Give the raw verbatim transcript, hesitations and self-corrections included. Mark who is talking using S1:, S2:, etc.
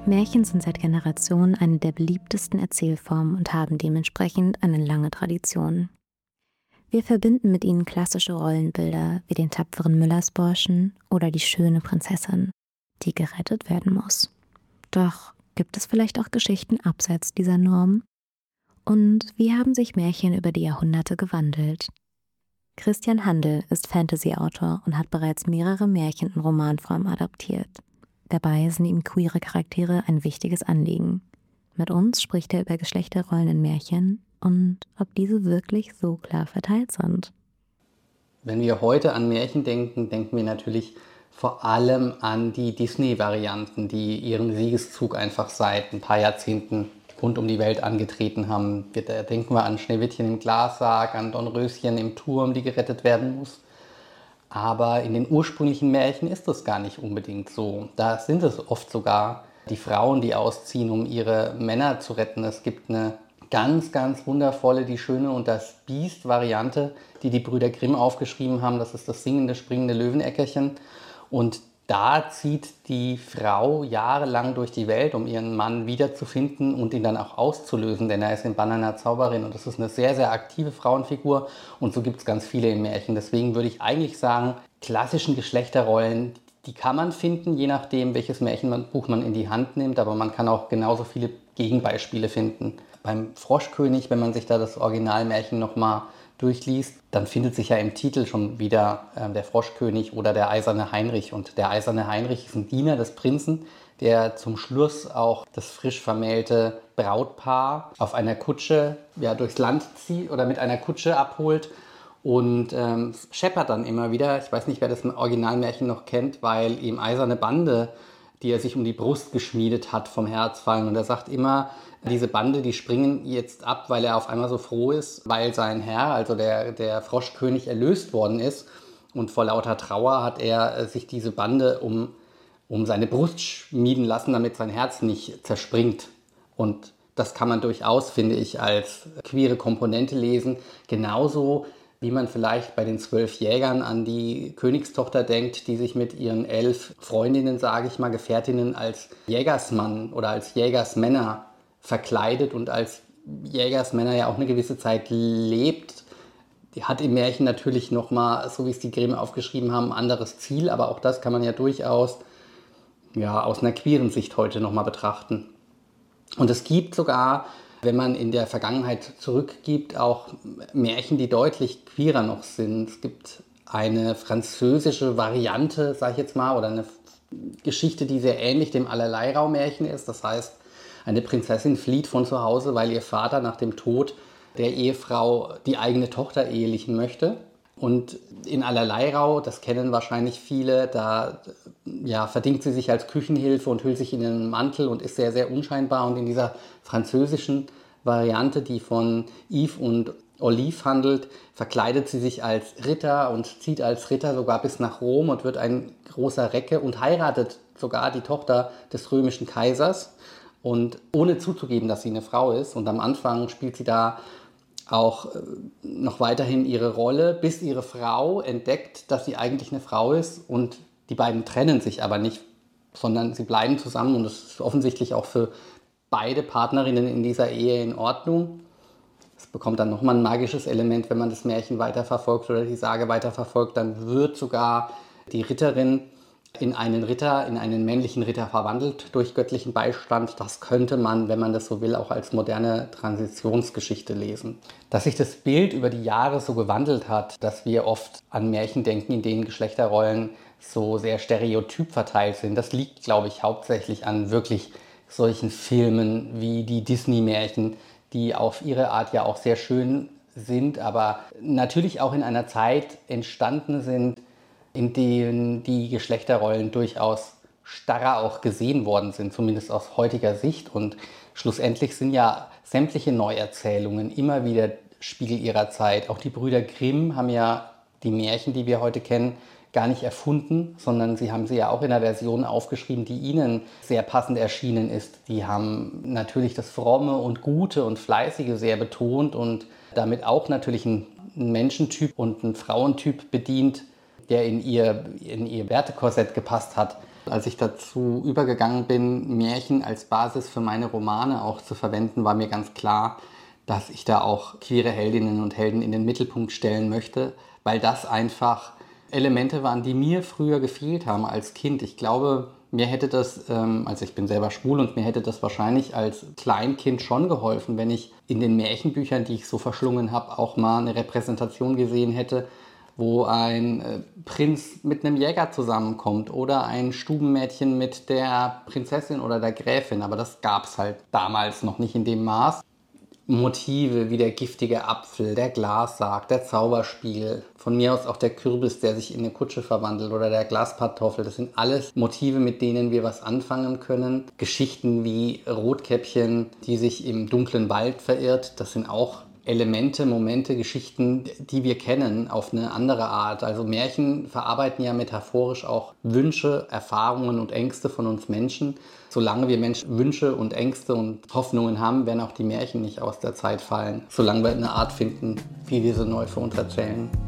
S1: Märchen sind seit Generationen eine der beliebtesten Erzählformen und haben dementsprechend eine lange Tradition. Wir verbinden mit ihnen klassische Rollenbilder wie den tapferen Müllersburschen oder die schöne Prinzessin, die gerettet werden muss. Doch gibt es vielleicht auch Geschichten abseits dieser Norm? Und wie haben sich Märchen über die Jahrhunderte gewandelt? Christian Handel ist Fantasy-Autor und hat bereits mehrere Märchen in Romanform adaptiert. Dabei sind ihm queere Charaktere ein wichtiges Anliegen. Mit uns spricht er über Geschlechterrollen in Märchen und ob diese wirklich so klar verteilt sind.
S2: Wenn wir heute an Märchen denken, denken wir natürlich vor allem an die Disney-Varianten, die ihren Siegeszug einfach seit ein paar Jahrzehnten rund um die Welt angetreten haben. Da denken wir an Schneewittchen im Glassarg, an Dornröschen im Turm, die gerettet werden muss. Aber in den ursprünglichen Märchen ist das gar nicht unbedingt so. Da sind es oft sogar die Frauen, die ausziehen, um ihre Männer zu retten. Es gibt eine ganz, ganz wundervolle Die Schöne und das Biest-Variante, die die Brüder Grimm aufgeschrieben haben. Das ist das singende, springende Löwenäckerchen. Und da zieht die Frau jahrelang durch die Welt, um ihren Mann wiederzufinden und ihn dann auch auszulösen, denn er ist im Bann einer Zauberin und das ist eine sehr, sehr aktive Frauenfigur und so gibt es ganz viele im Märchen. Deswegen würde ich eigentlich sagen, klassischen Geschlechterrollen, die kann man finden, je nachdem, welches Märchenbuch man in die Hand nimmt, aber man kann auch genauso viele Gegenbeispiele finden. Beim Froschkönig, wenn man sich da das Originalmärchen nochmal durchliest, dann findet sich ja im Titel schon wieder äh, der Froschkönig oder der eiserne Heinrich. Und der eiserne Heinrich ist ein Diener des Prinzen, der zum Schluss auch das frisch vermählte Brautpaar auf einer Kutsche ja, durchs Land zieht oder mit einer Kutsche abholt und ähm, scheppert dann immer wieder. Ich weiß nicht, wer das Originalmärchen noch kennt, weil ihm eiserne Bande, die er sich um die Brust geschmiedet hat, vom Herz fallen. Und er sagt immer, diese Bande, die springen jetzt ab, weil er auf einmal so froh ist, weil sein Herr, also der, der Froschkönig, erlöst worden ist. Und vor lauter Trauer hat er sich diese Bande um, um seine Brust schmieden lassen, damit sein Herz nicht zerspringt. Und das kann man durchaus, finde ich, als queere Komponente lesen. Genauso wie man vielleicht bei den zwölf Jägern an die Königstochter denkt, die sich mit ihren elf Freundinnen, sage ich mal, Gefährtinnen als Jägersmann oder als Jägersmänner verkleidet und als Jägersmänner ja auch eine gewisse Zeit lebt. Die hat im Märchen natürlich nochmal, so wie es die Grimm aufgeschrieben haben, ein anderes Ziel, aber auch das kann man ja durchaus ja, aus einer queeren Sicht heute nochmal betrachten. Und es gibt sogar, wenn man in der Vergangenheit zurückgibt, auch Märchen, die deutlich queerer noch sind. Es gibt eine französische Variante, sage ich jetzt mal, oder eine Geschichte, die sehr ähnlich dem Allerleirauh-Märchen ist. Das heißt, eine Prinzessin flieht von zu Hause, weil ihr Vater nach dem Tod der Ehefrau die eigene Tochter ehelichen möchte. Und in Allerleirauh, das kennen wahrscheinlich viele, da ja, verdingt sie sich als Küchenhilfe und hüllt sich in einen Mantel und ist sehr, sehr unscheinbar. Und in dieser französischen Variante, die von Yves und Olive handelt, verkleidet sie sich als Ritter und zieht als Ritter sogar bis nach Rom und wird ein großer Recke und heiratet sogar die Tochter des römischen Kaisers. Und ohne zuzugeben, dass sie eine Frau ist. Und am Anfang spielt sie da auch noch weiterhin ihre Rolle, bis ihre Frau entdeckt, dass sie eigentlich eine Frau ist. Und die beiden trennen sich aber nicht, sondern sie bleiben zusammen. Und das ist offensichtlich auch für beide Partnerinnen in dieser Ehe in Ordnung. Es bekommt dann nochmal ein magisches Element, wenn man das Märchen weiterverfolgt oder die Sage weiterverfolgt. Dann wird sogar die Ritterin in einen Ritter, in einen männlichen Ritter verwandelt durch göttlichen Beistand. Das könnte man, wenn man das so will, auch als moderne Transitionsgeschichte lesen. Dass sich das Bild über die Jahre so gewandelt hat, dass wir oft an Märchen denken, in denen Geschlechterrollen so sehr stereotyp verteilt sind, das liegt, glaube ich, hauptsächlich an wirklich solchen Filmen wie die Disney-Märchen, die auf ihre Art ja auch sehr schön sind, aber natürlich auch in einer Zeit entstanden sind, in denen die Geschlechterrollen durchaus starrer auch gesehen worden sind, zumindest aus heutiger Sicht. Und schlussendlich sind ja sämtliche Neuerzählungen immer wieder Spiegel ihrer Zeit. Auch die Brüder Grimm haben ja die Märchen, die wir heute kennen, gar nicht erfunden, sondern sie haben sie ja auch in einer Version aufgeschrieben, die ihnen sehr passend erschienen ist. Die haben natürlich das Fromme und Gute und Fleißige sehr betont und damit auch natürlich einen Menschentyp und einen Frauentyp bedient, der in ihr, in ihr Wertekorsett gepasst hat. Als ich dazu übergegangen bin, Märchen als Basis für meine Romane auch zu verwenden, war mir ganz klar, dass ich da auch queere Heldinnen und Helden in den Mittelpunkt stellen möchte, weil das einfach Elemente waren, die mir früher gefehlt haben als Kind. Ich glaube, mir hätte das, ähm, also ich bin selber schwul und mir hätte das wahrscheinlich als Kleinkind schon geholfen, wenn ich in den Märchenbüchern, die ich so verschlungen habe, auch mal eine Repräsentation gesehen hätte, wo ein äh, Prinz mit einem Jäger zusammenkommt oder ein Stubenmädchen mit der Prinzessin oder der Gräfin. Aber das gab es halt damals noch nicht in dem Maß. Motive wie der giftige Apfel, der Glassarg, der Zauberspiegel, von mir aus auch der Kürbis, der sich in eine Kutsche verwandelt oder der Glaskartoffel. Das sind alles Motive, mit denen wir was anfangen können. Geschichten wie Rotkäppchen, die sich im dunklen Wald verirrt, das sind auch Elemente, Momente, Geschichten, die wir kennen, auf eine andere Art. Also Märchen verarbeiten ja metaphorisch auch Wünsche, Erfahrungen und Ängste von uns Menschen. Solange wir Menschen Wünsche und Ängste und Hoffnungen haben, werden auch die Märchen nicht aus der Zeit fallen. Solange wir eine Art finden, wie wir sie neu für uns erzählen.